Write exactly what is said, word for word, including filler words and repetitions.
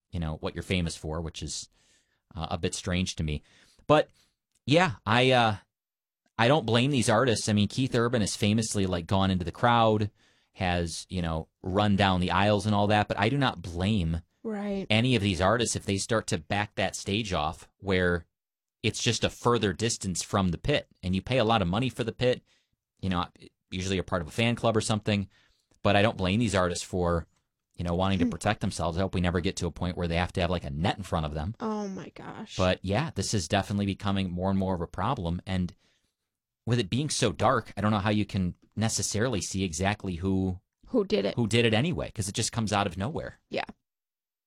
you know, what you're famous for, which is uh, a bit strange to me. But yeah, I uh, I don't blame these artists. I mean, Keith Urban has famously like gone into the crowd, has, you know, run down the aisles and all that, but I do not blame right. any of these artists if they start to back that stage off where it's just a further distance from the pit, and you pay a lot of money for the pit, you know, usually you're part of a fan club or something, but I don't blame these artists for, you know, wanting to protect themselves. I hope we never get to a point where they have to have like a net in front of them. Oh my gosh. But yeah, this is definitely becoming more and more of a problem, and with it being so dark, I don't know how you can necessarily see exactly who who did it. who did it anyway, because it just comes out of nowhere. Yeah.